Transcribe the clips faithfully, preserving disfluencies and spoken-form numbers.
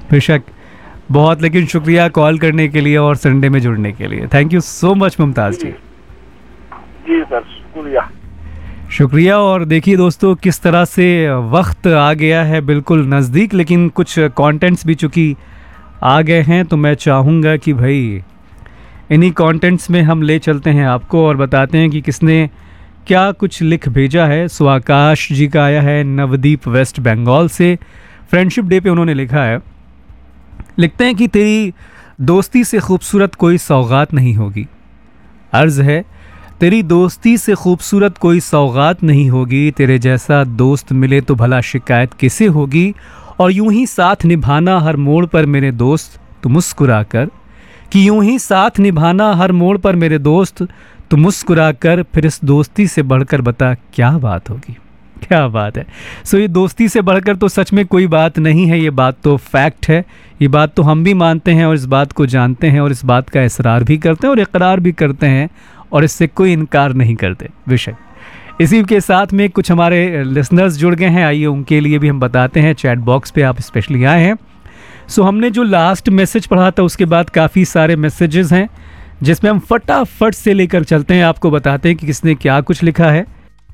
बेशक, बहुत लेकिन शुक्रिया कॉल करने के लिए और संडे में जुड़ने के लिए। Thank you so much Mumtaz ji. Ji sir, शुक्रिया शुक्रिया। और देखिए दोस्तों, किस तरह से वक्त आ गया है बिल्कुल नज़दीक, लेकिन कुछ कंटेंट्स भी चूँकि आ गए हैं, तो मैं चाहूँगा कि भाई इन्हीं कंटेंट्स में हम ले चलते हैं आपको और बताते हैं कि किसने क्या कुछ लिख भेजा है। सो आकाश जी का आया है नवदीप वेस्ट बंगाल से। फ्रेंडशिप डे पे उन्होंने लिखा है, लिखते हैं कि तेरी दोस्ती से खूबसूरत कोई सौगात नहीं होगी। अर्ज़ है, तेरी दोस्ती से खूबसूरत कोई सौगात नहीं होगी। तेरे जैसा दोस्त मिले तो भला शिकायत किसे होगी। और यूं ही साथ निभाना हर मोड़ पर मेरे दोस्त तो मुस्कुरा कर, कि यूं ही साथ निभाना हर मोड़ पर मेरे दोस्त तो मुस्कुरा कर, फिर इस दोस्ती से बढ़कर बता क्या बात होगी। क्या बात है। सो ये दोस्ती से बढ़कर तो सच में कोई बात नहीं है, ये बात तो फैक्ट है। ये बात तो हम भी मानते हैं और इस बात को जानते हैं और इस बात का इसरार भी करते हैं और इकरार भी करते हैं और इससे कोई इनकार नहीं करते बेशक। इसी के साथ में कुछ हमारे लिसनर्स जुड़ गए हैं, आइए उनके लिए भी हम बताते हैं। चैट बॉक्स पे आप स्पेशली आए हैं। सो हमने जो लास्ट मैसेज पढ़ा था उसके बाद काफ़ी सारे मैसेजेस हैं जिसमें हम फटाफट से लेकर चलते हैं, आपको बताते हैं कि किसने क्या कुछ लिखा है।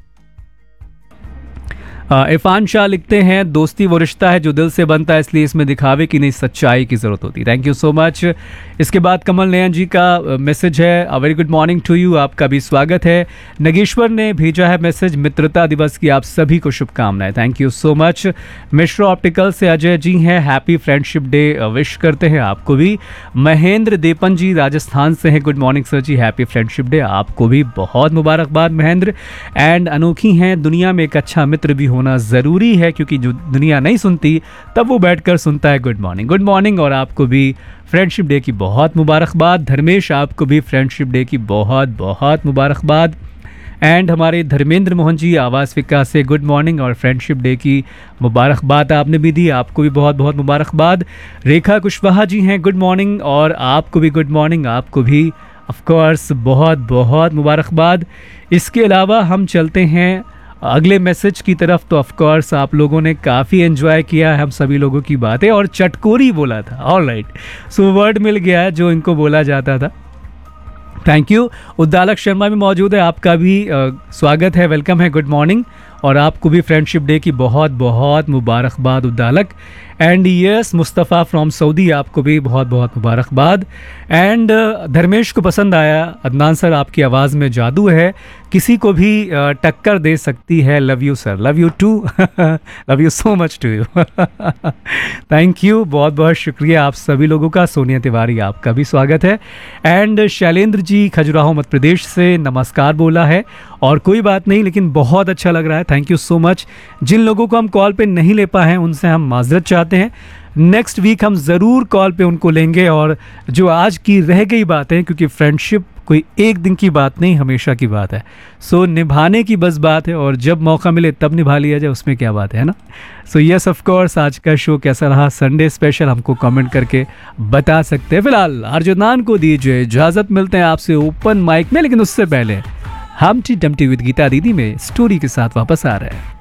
इरफान शाह लिखते हैं, दोस्ती वो रिश्ता है जो दिल से बनता है, इसलिए इसमें दिखावे की नहीं सच्चाई की ज़रूरत होती। Thank you so much. इसके बाद कमल नयन जी का मैसेज है, a very good morning to you, आपका भी स्वागत है। नगेश्वर ने भेजा है मैसेज, मित्रता दिवस की आप सभी को शुभकामनाएं। Thank you so much. Mishra optical से अजय जी हैं, हैप्पी फ्रेंडशिप डे विश करते हैं आपको भी। महेंद्र देपन जी राजस्थान से हैं, गुड मॉर्निंग सर जी, हैप्पी फ्रेंडशिप डे आपको भी, बहुत मुबारकबाद महेंद्र। एंड अनोखी हैं, दुनिया में एक अच्छा मित्र भी होना ज़रूरी है, क्योंकि जो दुनिया नहीं सुनती तब वो बैठकर सुनता है। Good morning. गुड मॉर्निंग और आपको भी फ्रेंडशिप डे की बहुत मुबारकबाद। धर्मेश, आपको भी फ्रेंडशिप डे की बहुत बहुत मुबारकबाद। एंड हमारे धर्मेंद्र मोहन जी आवास विकास से गुड मॉर्निंग और फ्रेंडशिप डे की मुबारकबाद आपने भी दी, आपको भी बहुत बहुत मुबारकबाद। रेखा कुशवाहा जी हैं, गुड मॉर्निंग और आपको भी गुड मॉर्निंग, आपको भी ऑफ कोर्स बहुत बहुत मुबारकबाद। इसके अलावा हम चलते हैं अगले मैसेज की तरफ। तो ऑफ कोर्स आप लोगों ने काफ़ी एंजॉय किया है हम सभी लोगों की बातें और चटकोरी बोला था। ऑल राइट, सो वर्ड मिल गया है जो इनको बोला जाता था। Thank you. उद्दालक शर्मा भी मौजूद है, आपका भी आ, स्वागत है, वेलकम है, गुड मॉर्निंग और आपको भी फ्रेंडशिप डे की बहुत बहुत मुबारकबाद Uddalak. And yes Mustafa from Saudi, आपको भी बहुत बहुत मुबारकबाद। एंड धर्मेश को पसंद आया, अदनान सर आपकी आवाज़ में जादू है, किसी को भी टक्कर दे सकती है। Love you sir, love you to, love you so much to you. Thank you, बहुत बहुत शुक्रिया आप सभी लोगों का। सोनिया तिवारी, आपका भी स्वागत है। एंड शैलेंद्र जी खजुराहो मध्य प्रदेश से नमस्कार बोला है और कोई बात नहीं, लेकिन बहुत अच्छा लग रहा है, थैंक यू सो मच। जिन लोगों को हम कॉल पे नहीं ले पाए हैं उनसे हम माजरत चाहते हैं, नेक्स्ट वीक हम ज़रूर कॉल पे उनको लेंगे। और जो आज की रह गई बातें, क्योंकि फ्रेंडशिप कोई एक दिन की बात नहीं, हमेशा की बात है, सो निभाने की बस बात है और जब मौका मिले तब निभा लिया जाए, उसमें क्या बात है ना। सो यस ऑफ कोर्स, आज का शो कैसा रहा, संडे स्पेशल, हमको कमेंट करके बता सकते हैं। फिलहाल अर्जुनान को दीजिए इजाज़त, मिलते हैं आपसे ओपन माइक में, लेकिन उससे पहले हमटी डमटी विद गीता दीदी में स्टोरी के साथ वापस आ रहे हैं।